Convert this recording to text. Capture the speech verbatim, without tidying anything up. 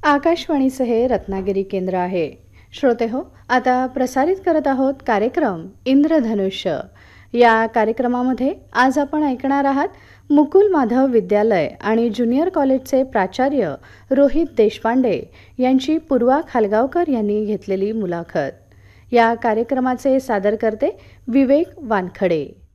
आकाशवाणीचे हे रत्नागिरी केंद्र आहे. श्रोते हो, आता प्रसारित करत आहोत कार्यक्रम इंद्रधनुष्य. या कार्यक्रमामध्ये आज आपण ऐकणार आहात मुकुल माधव विद्यालय आणि ज्युनियर कॉलेजचे प्राचार्य रोहित देशपांडे यांची पूर्वा खालगावकर यांनी घेतलेली मुलाखत. या कार्यक्रमाचे सादरकर्ते विवेक वानखडे.